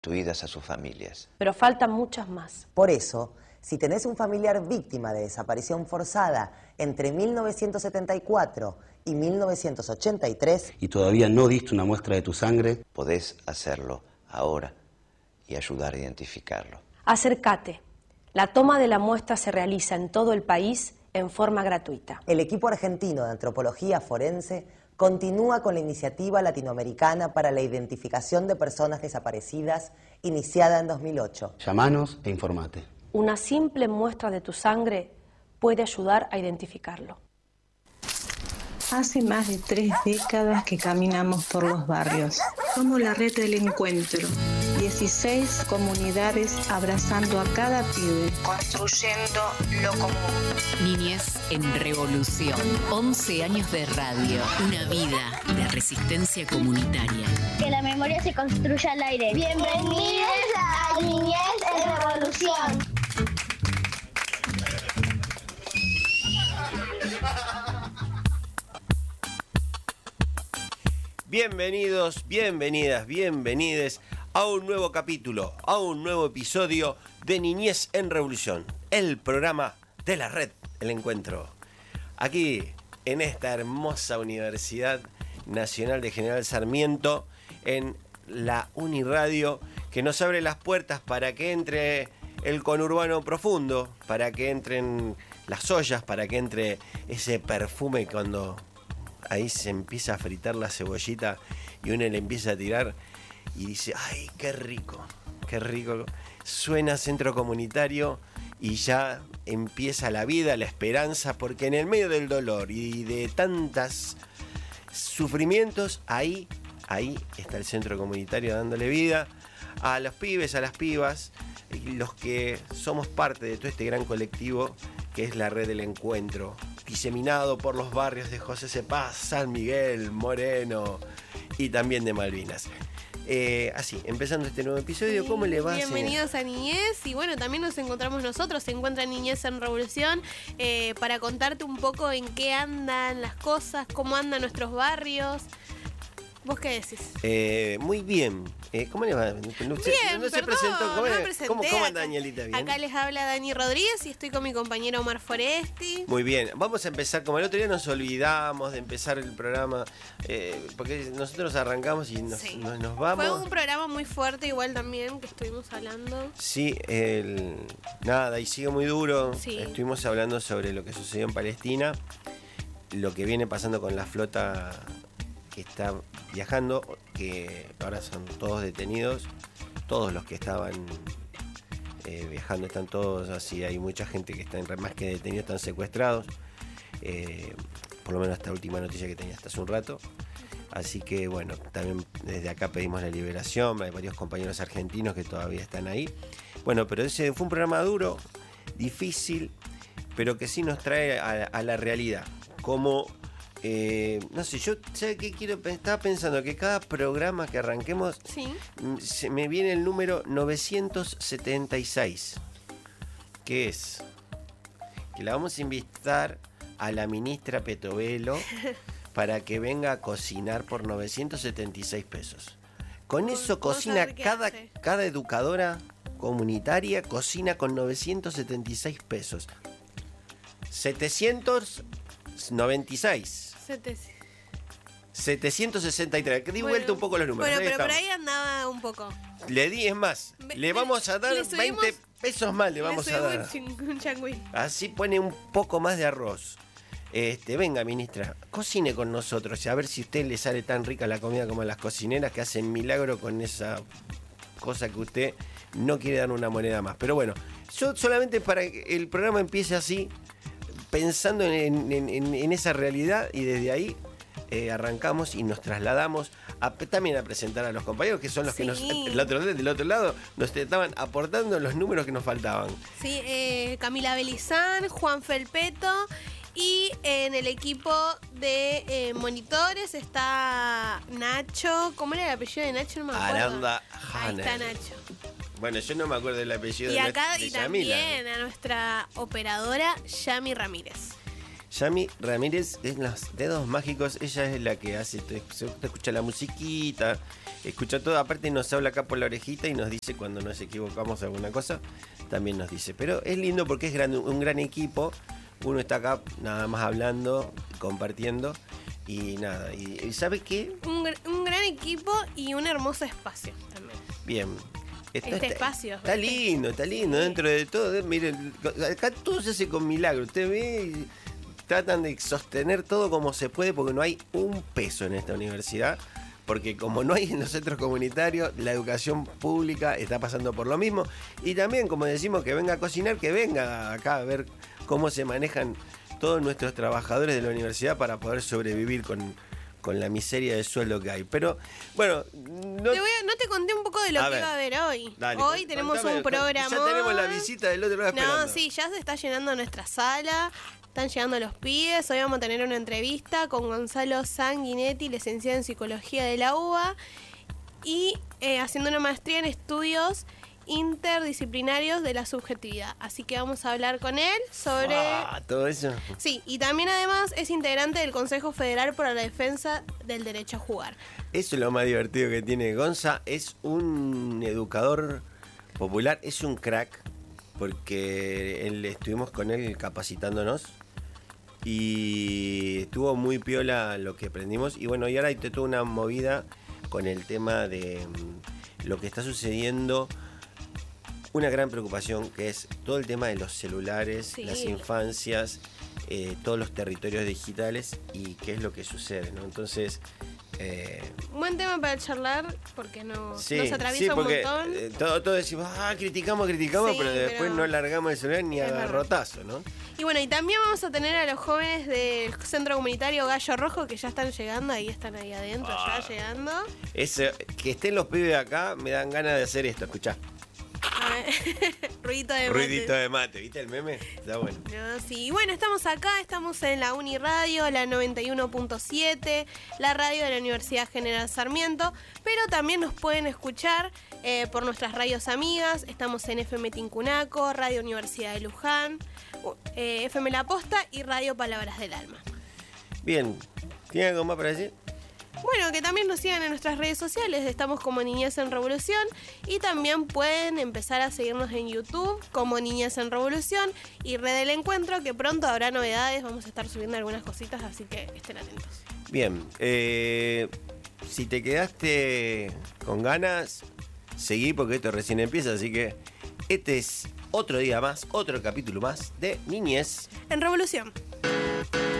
restituidas a sus familias. Pero faltan muchas más. Por eso, si tenés un familiar víctima de desaparición forzada entre 1974 y 1983... y todavía no diste una muestra de tu sangre, podés hacerlo ahora y ayudar a identificarlo. Acércate. La toma de la muestra se realiza en todo el país en forma gratuita. El equipo argentino de antropología forense continúa con la iniciativa latinoamericana para la identificación de personas desaparecidas, iniciada en 2008. Llamanos e informate. Una simple muestra de tu sangre puede ayudar a identificarlo. Hace más de 3 décadas que caminamos por los barrios. Somos la red del encuentro. 16 comunidades abrazando a cada pibe, construyendo lo común. Niñez en Revolución. 11 años de radio. Una vida de resistencia comunitaria. Que la memoria se construya al aire. Bienvenidos a Niñez en Revolución. Bienvenidos, bienvenidas, bienvenides a un nuevo capítulo, a un nuevo episodio de Niñez en Revolución, el programa de la red, el encuentro. Aquí, en esta hermosa Universidad Nacional de General Sarmiento, en la Uniradio, que nos abre las puertas para que entre el conurbano profundo, para que entren las ollas, para que entre ese perfume cuando ahí se empieza a fritar la cebollita y uno le empieza a tirar y dice, ¡ay, qué rico! ¡Qué rico! Suena centro comunitario y ya empieza la vida, la esperanza, porque en el medio del dolor y de tantos sufrimientos, ahí está el centro comunitario dándole vida a los pibes, a las pibas, los que somos parte de todo este gran colectivo que es la red del encuentro, diseminado por los barrios de José Cepaz, San Miguel, Moreno y también de Malvinas. Así, empezando este nuevo episodio, ¿cómo le va? Bienvenidos a Niñez, y bueno, también nos encontramos nosotros, se encuentra Niñez en Revolución, para contarte un poco en qué andan las cosas, cómo andan nuestros barrios. ¿Vos qué decís? Muy bien. ¿Cómo le va? Bien, no se presentó. ¿Cómo anda, Danielita? ¿Bien? Acá les habla Dani Rodríguez y estoy con mi compañero Omar Foresti. Muy bien, vamos a empezar. Como el otro día nos olvidamos de empezar el programa, porque nosotros arrancamos y nos vamos. Fue un programa muy fuerte, igual también, que estuvimos hablando. Sí, nada, y sigue muy duro. Sí. Estuvimos hablando sobre lo que sucedió en Palestina, lo que viene pasando con la flota que está viajando, que ahora son todos detenidos, todos los que estaban viajando están todos así, hay mucha gente que está más que detenidos, están secuestrados, por lo menos esta última noticia que tenía hasta hace un rato, así que bueno, también desde acá pedimos la liberación, hay varios compañeros argentinos que todavía están ahí, bueno, pero ese fue un programa duro, difícil, pero que sí nos trae a la realidad, como no sé, yo ¿sabes qué quiero? Estaba pensando que cada programa que arranquemos, sí, se me viene el número 976, que es que la vamos a invitar a la ministra Petovelo para que venga a cocinar por 976 pesos. Con eso cocina cada educadora comunitaria, cocina con 976 pesos. 796. 763, que di vuelta un poco los números. Bueno, pero por ahí andaba un poco. Le di, es más, le vamos a dar 20 pesos más, le vamos a dar. Un changüí. Así pone un poco más de arroz. Venga, ministra, cocine con nosotros, a ver si a usted le sale tan rica la comida como a las cocineras que hacen milagro con esa cosa que usted no quiere dar una moneda más. Pero bueno, yo solamente para que el programa empiece así, pensando en esa realidad, y desde ahí arrancamos y nos trasladamos también a presentar a los compañeros que son los que del otro lado nos estaban aportando los números que nos faltaban. Sí, Camila Belizán, Juan Felpeto, y en el equipo de monitores está Nacho. ¿Cómo era el apellido de Nacho? No me acuerdo. Aranda Ahí Hanner. está Nacho. Bueno, yo no me acuerdo del apellido y de acá de y Yamila. también a nuestra operadora Yami Ramírez. Yami Ramírez es los dedos mágicos. Ella es la que hace, te escucha la musiquita, escucha todo. Aparte nos habla acá por la orejita y nos dice cuando nos equivocamos alguna cosa. También nos dice. Pero es lindo porque es un gran equipo. Uno está acá nada más hablando, compartiendo. Y nada, y ¿sabe qué? Un gran equipo y un hermoso espacio también. Bien. Espacio. Está lindo dentro de todo. Miren, acá todo se hace con milagro. Usted ve y tratan de sostener todo como se puede porque no hay un peso en esta universidad. Porque como no hay en los centros comunitarios, la educación pública está pasando por lo mismo. Y también, como decimos, que venga a cocinar, que venga acá a ver cómo se manejan todos nuestros trabajadores de la universidad para poder sobrevivir con la miseria de sueldo que hay. Pero, bueno... No te conté un poco de lo que va a haber hoy. Dale, hoy tenemos un programa. Ya tenemos la visita del otro lado esperando. No, sí, ya se está llenando nuestra sala. Están llegando los pibes. Hoy vamos a tener una entrevista con Gonzalo Sanguinetti, licenciado en Psicología de la UBA y haciendo una maestría en estudios interdisciplinarios de la subjetividad. Así que vamos a hablar con él sobre... todo eso. Sí, y también además es integrante del Consejo Federal para la Defensa del Derecho a Jugar. Eso es lo más divertido que tiene Gonza. Es un educador popular, es un crack, porque estuvimos con él capacitándonos y estuvo muy piola lo que aprendimos. Y bueno, y ahora hay toda una movida con el tema de lo que está sucediendo. Una gran preocupación que es todo el tema de los celulares, sí, las infancias, todos los territorios digitales y qué es lo que sucede, ¿no? Entonces... buen tema para charlar porque sí, nos atraviesa un montón. Todo decimos, criticamos, sí, pero después no largamos el celular ni a garrotazo, ¿no? Y bueno, y también vamos a tener a los jóvenes del Centro Comunitario Gallo Rojo que ya están llegando, están ahí adentro, ya llegando. Que estén los pibes acá, me dan ganas de hacer esto, escuchá. Ruidito de mate. Ruidito de mate, ¿viste el meme? Está bueno. No, sí, bueno, estamos acá, estamos en la Uniradio, la 91.7, la radio de la Universidad General Sarmiento, pero también nos pueden escuchar por nuestras radios amigas. Estamos en FM Tincunaco, Radio Universidad de Luján, FM La Posta y Radio Palabras del Alma. Bien, ¿tiene algo más para decir? Bueno, que también nos sigan en nuestras redes sociales, estamos como Niñez en Revolución y también pueden empezar a seguirnos en YouTube como Niñez en Revolución y Red del Encuentro, que pronto habrá novedades, vamos a estar subiendo algunas cositas, así que estén atentos. Bien, si te quedaste con ganas, seguí porque esto recién empieza, así que este es otro día más, otro capítulo más de Niñez en Revolución.